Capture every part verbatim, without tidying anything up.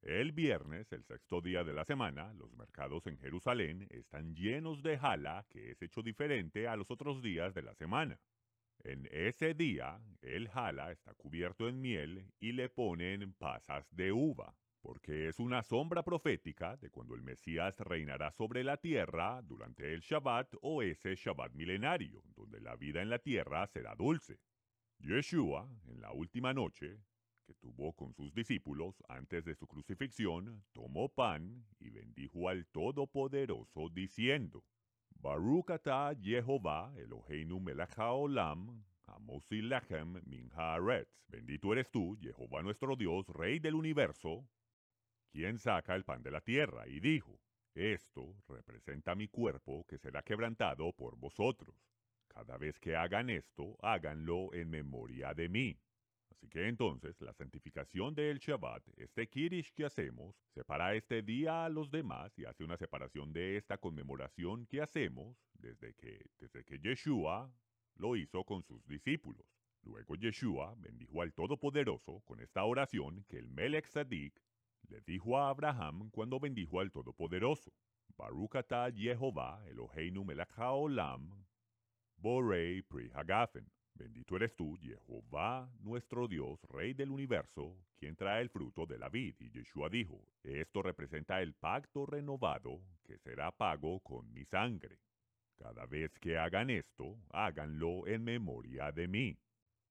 El viernes, el sexto día de la semana, los mercados en Jerusalén están llenos de jalá que es hecho diferente a los otros días de la semana. En ese día, el jalá está cubierto en miel y le ponen pasas de uva, porque es una sombra profética de cuando el Mesías reinará sobre la tierra durante el Shabbat o ese Shabbat milenario, donde la vida en la tierra será dulce. Yeshua, en la última noche que tuvo con sus discípulos antes de su crucifixión, tomó pan y bendijo al Todopoderoso diciendo: Baruch atah Jehová Eloheinu melech haolam, hamosi lechem min haaretz. Bendito eres tú, Jehová nuestro Dios, Rey del universo, quien saca el pan de la tierra. Y dijo: Esto representa mi cuerpo que será quebrantado por vosotros. Cada vez que hagan esto, háganlo en memoria de mí. Así que entonces la santificación del Shabbat, este Kiddush que hacemos, separa este día a los demás y hace una separación de esta conmemoración que hacemos desde que, desde que Yeshua lo hizo con sus discípulos. Luego Yeshua bendijo al Todopoderoso con esta oración que el Melech Tzadik le dijo a Abraham cuando bendijo al Todopoderoso: Baruch atah Jehová Eloheinu melech haolam, Borei pri hagafen. Bendito eres tú, Jehová, nuestro Dios, Rey del universo, quien trae el fruto de la vid. Y Yeshua dijo: Esto representa el pacto renovado que será pago con mi sangre. Cada vez que hagan esto, háganlo en memoria de mí.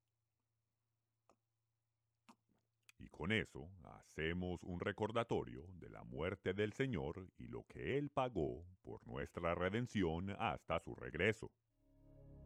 Y con eso hacemos un recordatorio de la muerte del Señor y lo que Él pagó por nuestra redención hasta su regreso.